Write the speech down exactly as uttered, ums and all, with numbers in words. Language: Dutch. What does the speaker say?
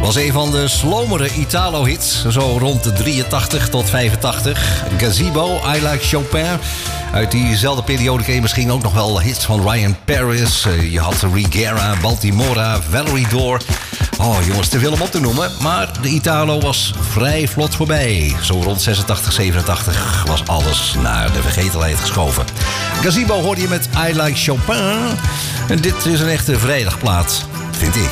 Was een van de slomere Italo-hits. Zo rond de drieëntachtig tot vijfentachtig. Gazebo, I Like Chopin. Uit diezelfde periode ken je misschien ook nog wel hits van Ryan Paris. Uh, je had Rigera, Baltimora, Valerie Door. Oh jongens, te veel om op te noemen. Maar de Italo was vrij vlot voorbij. Zo rond zesentachtig, zevenentachtig was alles naar de vergetelheid geschoven. Gazebo hoorde je met I Like Chopin. En dit is een echte vrijdagplaat, vind ik.